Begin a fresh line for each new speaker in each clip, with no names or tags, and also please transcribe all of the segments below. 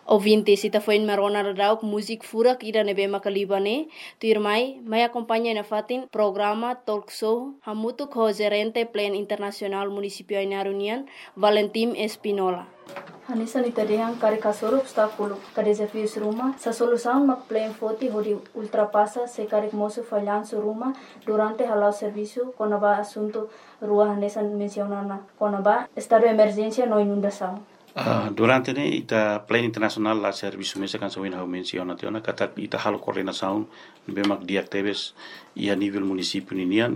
Ouvintes, ita foi in marona radau música furak ira nebe makalibane, tu irmai, mai acompanha na fatin programa talk show hamutu ko gerente plan internacional municipio Inarunian, Valentim Espinola. Hanisa ni tadehang kari kasoro obstáculo ka desafios rumah sa solução mak plan foti hodi ultrapassa se kari moço falhanço rumah durante halau serviço konaba assunto rua hanesa mencionana konaba estado de emergência no inundação.
Durante ne ita plan internacional la serviço mesa kan sawin hau menciona tiona kata ita halo coordenação bemak diactebes ia nível município ninian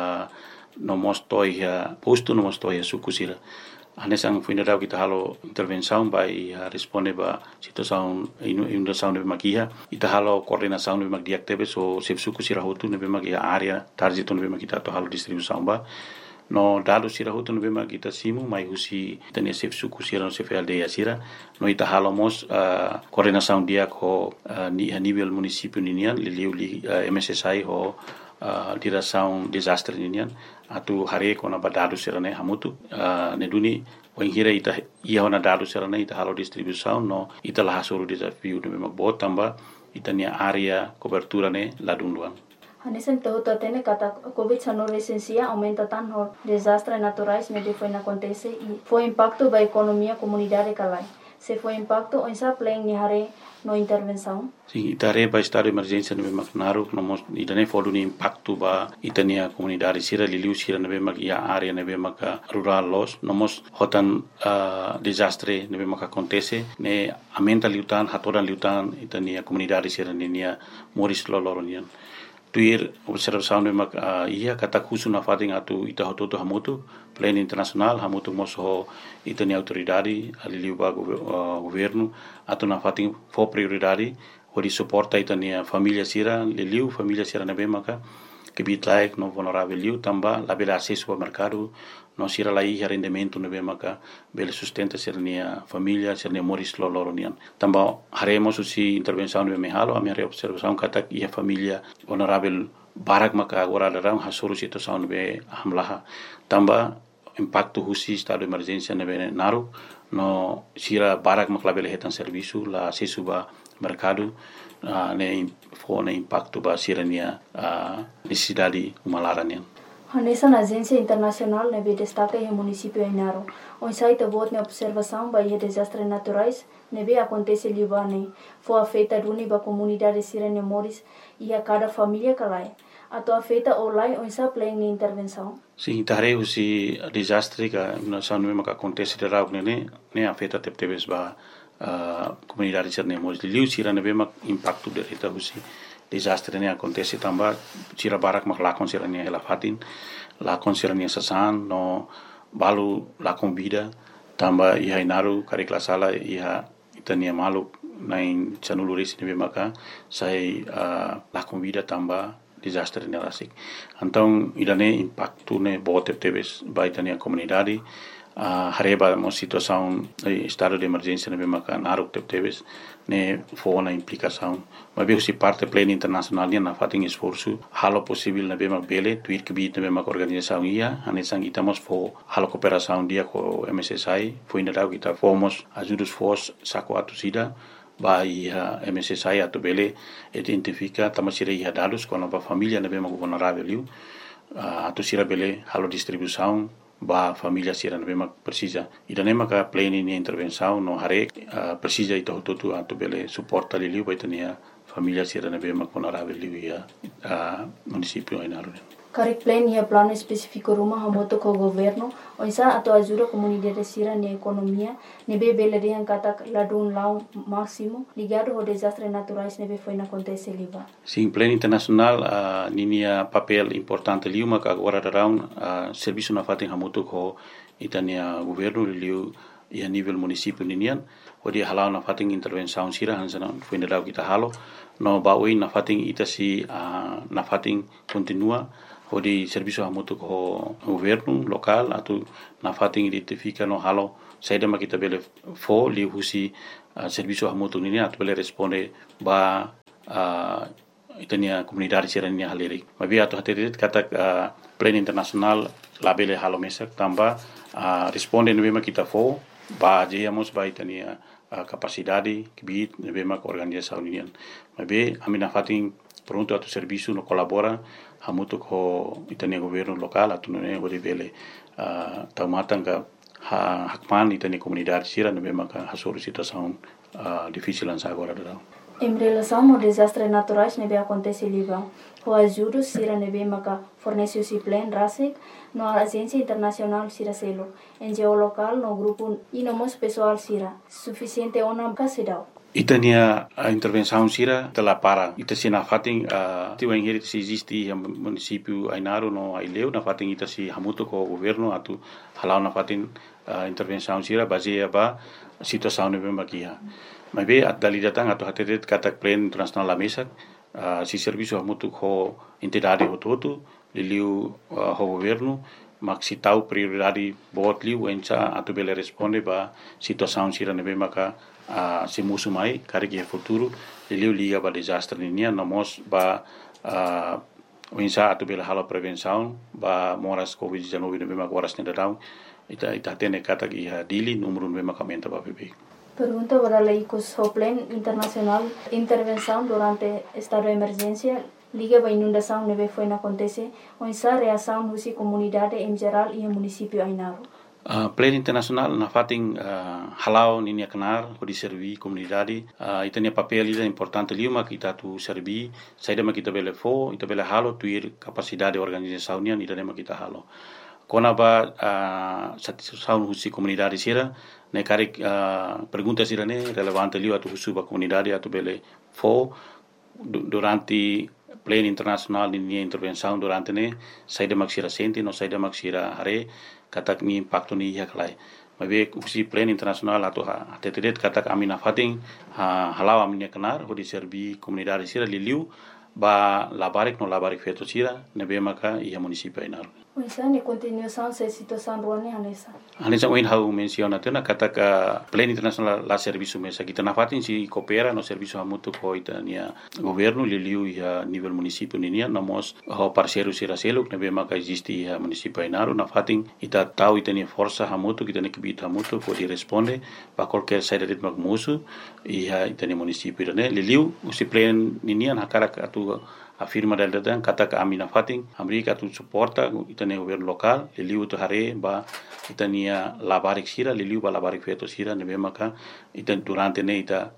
no mostoi posto no mostoi sukusira anesang funeral kita halo intervenção vai responde ba situação inundação de makia ita halo coordenação de mak diactebes o se sukusira hotu ne bemak area target no bemak kita to halo distribuição ba no dados sira hotu no bema kita simu mai husi tania sef suku sira no sef aldeia sira no ita halomos coordenação dia ko ni a nível município ninian li MSSI ho direção desastre ninian atu hare ko na dados sira ne hamutu ne duni wengira ita ia ona dados sira ne ita halo distribuição no ita la hasuru desafio no bema bot tamba ita nia area cobertura ne ladunduan.
Hanesen todo atene kata COVID-19 licencia aumenta tan hor desastres naturais ne foi acontece e foi impacto ba economia comunidade calai. Se foi impacto onsa plan ni hare no intervenção.
Sim, itare ba estado de emergência no Macnaru no mos idane fodu ni impacto ba itania comunidade sira liliu sira no bemak ia area no bemak rural los no mos hotan desastre no bemak acontece ne aumenta liutan hatoran liutan itania comunidade sira nenia moris loloronian. Tuir observação de mak ia kata khusu na fating atu ita hototo hamutu plan internacional hamutu moso itani autoridade ali ba governo atu na fating for prioridade hori suporta itani família sira liliu família sira na bemaka que bitlaik no vulnerável liu tamba la bela acesso ao mercado no sira la ia rendimento no bemaka bela sustenta sirnia família sirnia moris loloronian tamba haremos usi intervenção no mehalo a minha observação kata ia família vulnerável barak maka agora darang hasuru situação be hamlaha tamba impacto husi estado de emergência no naru no sira barak maka bela hetan serviço la acesso ba mercado ne fone impacto ba sirania necessidade humalaranian.
Hanesa na agência internacional nebe destaca em município Inaro. On site bot na observação ba desastres naturais nebe acontece libane. Foi afeta duni ba comunidade sirene moris e a cada família calai. Ato afeta olai on sa plan ni intervenção.
Sim, tare usi desastre ka na sanu me ka acontece de rau ne afeta teptebes ba comunidade sirene moris liu sira nebe mak impacto de reta usi desastre ne acontece tamba sira barak mak lakon sira ne elafatin lakon sira ne sasan no balu lakon vida tamba iha inaru karikla sala iha itania malu nain chanuluris ne maka sai lakon vida tamba desastre ne rasik então idane impacto ne bote tebes baitania comunidade hareba mo situação estado de emergência ne maka naruk tebes ne fona implicação mas bem se parte plena internacional na fating esforço halo possível na bema bele tuir que bit na bema organização ia anesang itamos fo halo cooperação dia com MSSI foi na kita fomos ajudos fos saco atusida vai MSSI atu bele identifica tamasira ia dados com a família na bema vulnerável liu atusira bele halo distribuição ba família sira na bema precisa idane maka plena ni intervenção no hare precisa ito tutu atu bele suporta liu vai tenia família sira na bema vulnerável liu ia município Inaro.
Karik plan ia plano específico rumah hamoto ko governo onsa atau ajuda comunidade sira ni economia nebe bele yang kata ladun lau máximo ligado ao desastres naturais nebe foi na acontece liba.
Sim, plano internacional ninia papel importante liu maka agora darão serviço na fatin hamoto ko itania governo liu ia nível município ninian odi halau na fatin intervenção sira hansana foi na kita halo no baui na fatin itasi na fatin continua odi serviço hamoto ko governo local atu na fatin identifica no halo saída makita bele fo li husi serviço hamoto ninian atu bele responde ba itania comunidade sirania haleri mabi atu haterit kata plan internacional labele halo mesak tamba responde no bema kita fo ba jeyamos ba itania capacidade que bit nebe mak organização union mabe amina fating pronto atu serviço no colabora hamutu ko itania governo local atu ne ori vele taumatanga hakman itania comunidade sira nebe mak hasor situação difícil ansa agora dau.
Em relação ao desastres naturais nebe acontece liba, o ajuda sira nebe maka fornece o plan rasik no agência internacional sira selo, NGO local no grupo e no mos pessoal sira, suficiente ona kasidau.
Itania a intervenção sira tela para ita sina fating tiu engeri se existe município Ainaro no Aileu na fating ita si hamuto ko governo atu halau na fating intervenção sira baseia ba situação nebe makia. Mas bem, a datang atau hati katak plan internasional la mesa, si serviço hamutu ko entidade hototu, liliu ho governo, mak si tau prioridade bot liu enca atau bele responde ba situação sira nebe maka si musu mai kariki futuro liliu liga ba desastre ninia nomos ba enca atau bele halo prevenção ba moras COVID-19 nebe maka waras nedadau ita tene katak iha dili numero nebe maka menta ba bebe.
Pergunta para la ICOS Plan Internacional Intervenção durante estado de emergência liga para inundação neve foi na acontece onsa reação husi comunidade em geral e município Ainaro.
Plan Internacional na fating halau ninia kenar ko di servi comunidade itania papel ida importante liuma kita tu servi saida ma kita bele fo ita bele halo tuir capacidade organização nia ida ma kita halo kona ba satisfação husi comunidade sira ne karik pergunta sira ne relevante liu atu husu ba comunidade atu bele fo durante plan internacional ni intervenção durante ne saida maksira senti no saida maksira hare katak ni impacto ni ya kalai mabe usi plan internasional atau atetet katak amina fating halau amina kenar ho di servi comunidade sira liliu ba labarik no labarik feto sira nebe maka ia municipio Ainaro.
Onsa ne continuação se situação ruane hanesa.
Hanesa oin hau menciona tena katak plan internasional la serviço mesa kita na fating si coopera no serviço hamutu ko itania governo liliu ia nível municipio ninia nomos ho parceiro sira seluk nebe maka existe ia municipio Ainaro na fating ita tau itania força hamutu kita ne kibit hamutu ko di responde ba qualquer saída de magmusu ia itania municipio ne liliu usi plan ninia na karak atu afirma del datang kata amina fating Amerika tu suporta itania governo local liliu tu hare ba itania labarik sira liliu ba labarik feto sira nebe maka itan durante ne ita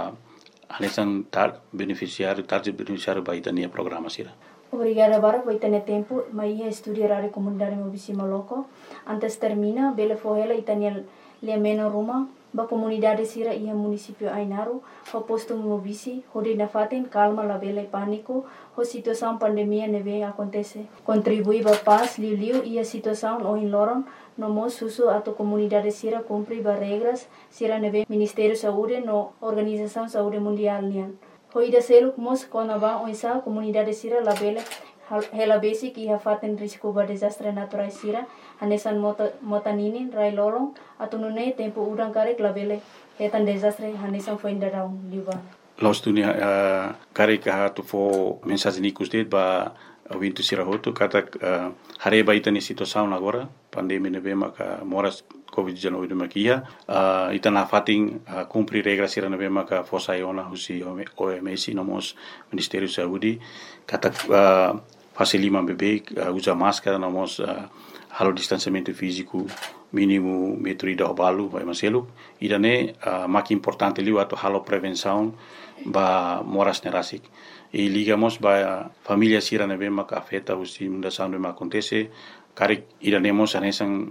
anesan tar beneficiário ba itania programa sira.
Obrigada para por tener tempo, mas ia estudar a comunidade mobisima loco. Antes termina, bele fohela itania lemeno ruma ba comunidade sira ia municipio Ainaro, ho posto mobisi, ho de nafaten calma la bele pânico, ho situação pandemia neve acontece. Contribui ba paz liu ia situação o in loron, no mo susu ato comunidade sira cumpri ba regras sira neve Ministério Saúde no Organização Saúde Mundial nian. Ho ida seluk mos kona ba onsa comunidade sira la bele hela basic ia faten risco ba desastre natural sira hanesan motaninin rai lolong atau nune tempo udang karek labele hetan desastre hanesan foi indarau liba
los dunia karek tu fo mensagem nikus det ba wintu sira hotu kata hare ba itani situação agora pandemia neve maka moras COVID-19 makia itana fating cumprir regras sira neve maka fosa iona husi OMS nomos Ministério Saúde kata facilima bebê usa máscara nomos halo distanciamento físico mínimo metro ida balu vai maselu idane mak importante liu atau halo prevenção ba moras nerasik e ligamos ba família sira neve mak afeta usi mundação de acontece karik idanemos anesan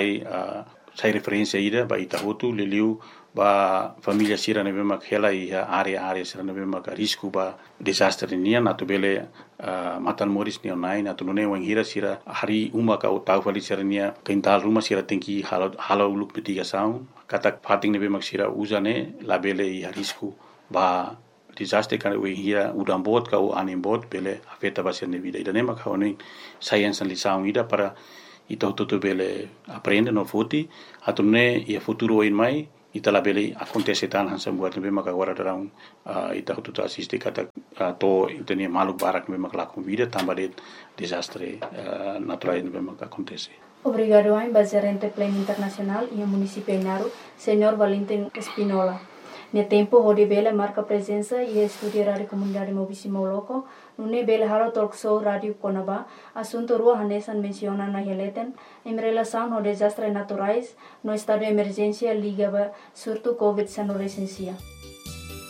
sai referência ida ba itahutu liliu ba família sira neve mak hela ia area sira neve mak risco ba desastre nian atau bele matan moris ni online atau nune wang hira sira hari uma ka utau fali sira nia kental rumah sira tingki halo uluk mitigação katak fating neve mak sira usane labele ia risco ba desastre kan we hira udam bot ka anim bot bele afeta ba sira vida ida nema ka oni science lição ida para ita tutu bele aprende no futi atau ne ia futuro in mai ita la bele acontece tan hansa buat nebe maka agora darang ita tutu assiste kata to itania maluk barak nebe maka lakon vida tambah de desastre natural nebe maka acontece.
Obrigado ao gerente Pleno Internacional e ao município Inaru, Senhor Valentim Espinola. No tempo, onde Bela marca presença e estuda a comunidade Mobissimo Loco, no Bela Haro Talk Show Rádio Conaba, assunto rua Hanesan menciona na releten, em relação aos desastres naturais, no estado de emergência ligado surto Covid-19 recensia.